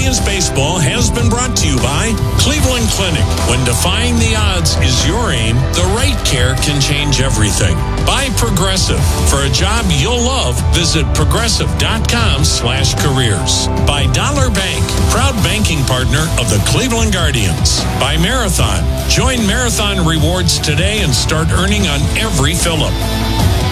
Guardians Baseball has been brought to you by Cleveland Clinic. When defying the odds is your aim, the right care can change everything. By Progressive. For a job you'll love, visit progressive.com/careers. By Dollar Bank, proud banking partner of the Cleveland Guardians. By Marathon. Join Marathon Rewards today and start earning on every fill-up.